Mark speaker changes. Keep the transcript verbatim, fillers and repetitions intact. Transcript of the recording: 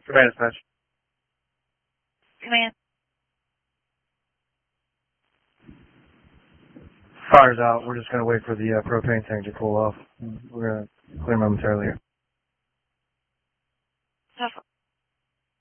Speaker 1: Command dispatch.
Speaker 2: Command.
Speaker 1: Fire's out. We're just going to wait for the uh, propane tank to cool off. We're going to clear momentarily here.
Speaker 2: Tough.